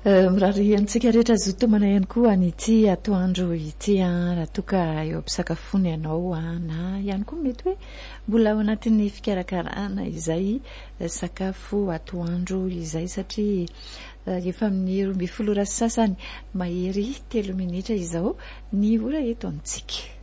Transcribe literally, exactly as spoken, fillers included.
Mirary antsika rehetra zotomana ihany koa anyity atoandro ity raha toka eo ampisakafony ianao na ihany koa mety hoe mbola ao anatin'ny fikarakarana izay sakafo atoandro izay satria efa amin'ny roa ambin'ny folo ora sasany mahery telo minitra izao ny ora eto amintsika.